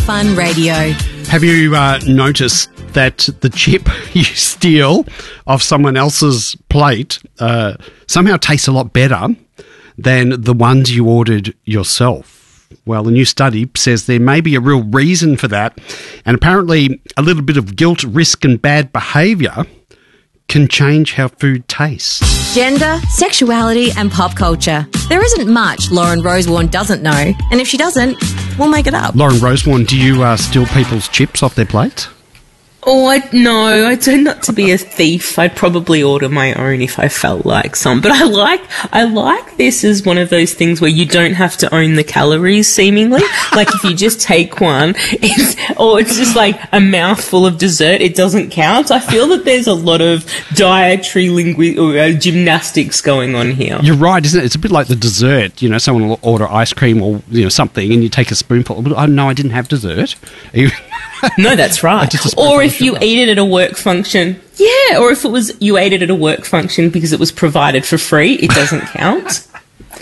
Fun Radio. Have you noticed that the chip you steal off someone else's plate somehow tastes a lot better than the ones you ordered yourself? Well, a new study says there may be a real reason for that, and apparently a little bit of guilt, risk and bad behaviour can change how food tastes. Gender, sexuality and pop culture. There isn't much Lauren Rosewarne doesn't know, and if she doesn't, we'll make it up. Lauren Rosewarne, do you steal people's chips off their plates? No, I tend not to be a thief. I'd probably order my own if I felt like some. But I like this as one of those things where you don't have to own the calories, seemingly. Like if you just take one, it's just like a mouthful of dessert, it doesn't count. I feel that there's a lot of dietary gymnastics going on here. You're right, isn't it? It's a bit like the dessert. You know, someone will order ice cream or something, and you take a spoonful. Oh no, I didn't have dessert. No, that's right. Or if you eat it at a work function. Yeah, or if you ate it at a work function because it was provided for free, it doesn't count.